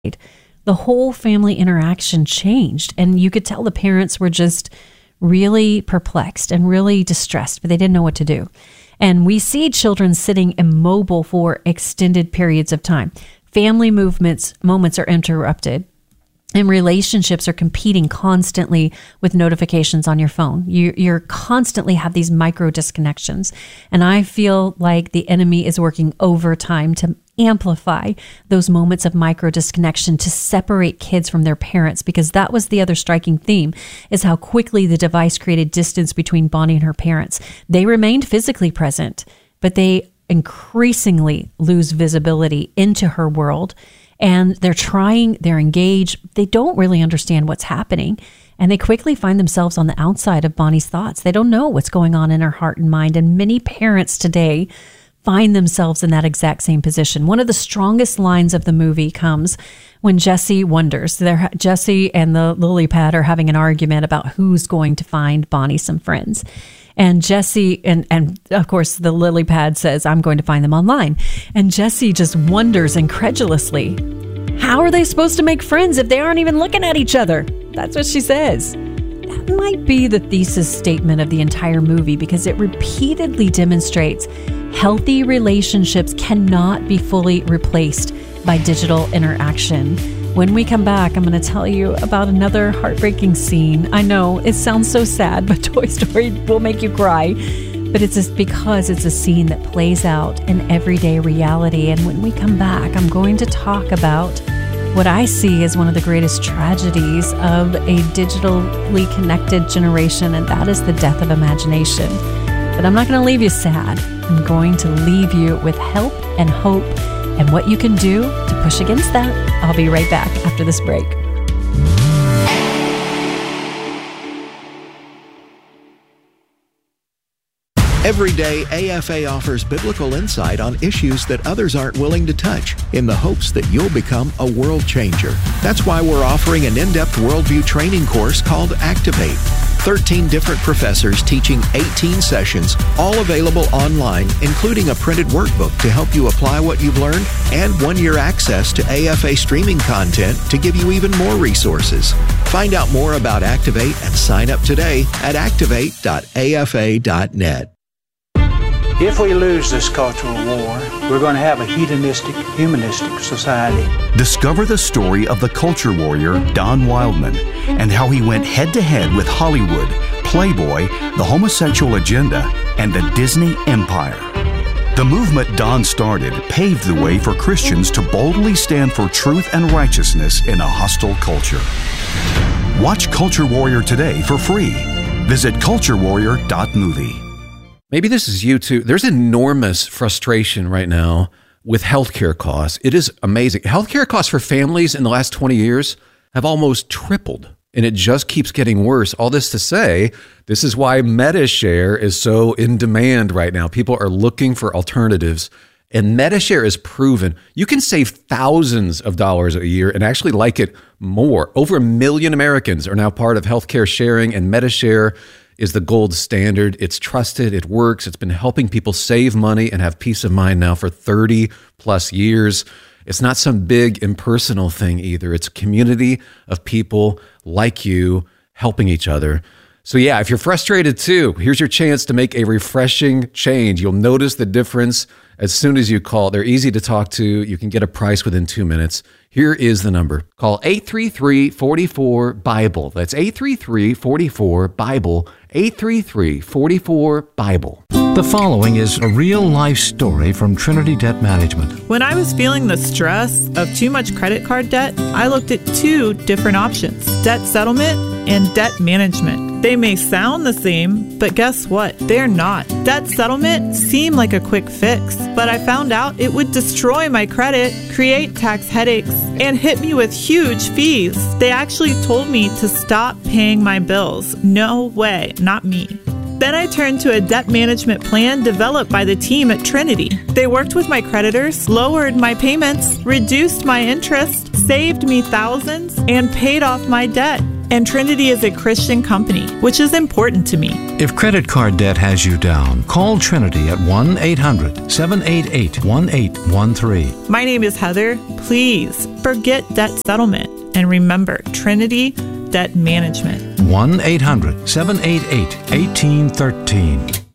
the whole family interaction changed. And you could tell the parents were just really perplexed and really distressed, but they didn't know what to do. And we see children sitting immobile for extended periods of time. Family moments are interrupted. And relationships are competing constantly with notifications on your phone. You're constantly have these micro disconnections. And I feel like the enemy is working overtime to amplify those moments of micro disconnection, to separate kids from their parents, because that was the other striking theme, is how quickly the device created distance between Bonnie and her parents. They remained physically present, but they increasingly lose visibility into her world. And they're engaged. They don't really understand what's happening. And they quickly find themselves on the outside of Bonnie's thoughts. They don't know what's going on in her heart and mind. And many parents today find themselves in that exact same position. One of the strongest lines of the movie comes when Jesse wonders. Jesse and the lily pad are having an argument about who's going to find Bonnie some friends. And Jesse, and of course, the lily pad says, I'm going to find them online. And Jesse just wonders incredulously, how are they supposed to make friends if they aren't even looking at each other? That's what she says. That might be the thesis statement of the entire movie, because it repeatedly demonstrates healthy relationships cannot be fully replaced by digital interaction. When we come back, I'm going to tell you about another heartbreaking scene. I know it sounds so sad, but Toy Story will make you cry. But it's just because it's a scene that plays out in everyday reality. And when we come back, I'm going to talk about what I see as one of the greatest tragedies of a digitally connected generation, and that is the death of imagination. But I'm not going to leave you sad. I'm going to leave you with help and hope and what you can do to push against that. I'll be right back after this break. Every day, AFA offers biblical insight on issues that others aren't willing to touch, in the hopes that you'll become a world changer. That's why we're offering an in-depth worldview training course called Activate. 13 different professors teaching 18 sessions, all available online, including a printed workbook to help you apply what you've learned, and 1-year access to AFA streaming content to give you even more resources. Find out more about Activate and sign up today at activate.afa.net. If we lose this cultural war, we're going to have a hedonistic, humanistic society. Discover the story of the culture warrior Don Wildman and how he went head-to-head with Hollywood, Playboy, the homosexual agenda, and the Disney empire. The movement Don started paved the way for Christians to boldly stand for truth and righteousness in a hostile culture. Watch Culture Warrior today for free. Visit culturewarrior.movie. Maybe this is you too. There's enormous frustration right now with healthcare costs. It is amazing. Healthcare costs for families in the last 20 years have almost tripled, and it just keeps getting worse. All this to say, this is why MediShare is so in demand right now. People are looking for alternatives, and MediShare is proven. You can save thousands of dollars a year and actually like it more. Over 1 million Americans are now part of healthcare sharing, and MediShare is the gold standard. It's trusted, it works, it's been helping people save money and have peace of mind now for 30 plus years. It's not some big impersonal thing either. It's a community of people like you helping each other. So yeah, if you're frustrated too, here's your chance to make a refreshing change. You'll notice the difference as soon as you call. They're easy to talk to. You can get a price within 2 minutes. Here is the number. Call 833-44-BIBLE. That's 833-44-BIBLE. 833-44-BIBLE. The following is a real-life story from Trinity Debt Management. When I was feeling the stress of too much credit card debt, I looked at 2 different options: debt settlement and debt management. They may sound the same, but guess what? They're not. Debt settlement seemed like a quick fix, but I found out it would destroy my credit, create tax headaches, and hit me with huge fees. They actually told me to stop paying my bills. No way, not me. Then I turned to a debt management plan developed by the team at Trinity. They worked with my creditors, lowered my payments, reduced my interest, saved me thousands, and paid off my debt. And Trinity is a Christian company, which is important to me. If credit card debt has you down, call Trinity at 1-800-788-1813. My name is Heather. Please forget debt settlement and remember Trinity Debt Management. 1-800-788-1813.